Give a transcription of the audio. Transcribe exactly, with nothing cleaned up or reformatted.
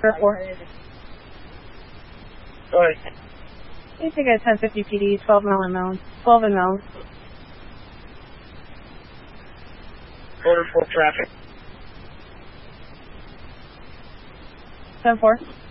four. Go ahead. You take a ten fifty P D, twelve mile and Mound. twelve and Mound. Order for traffic. ten four.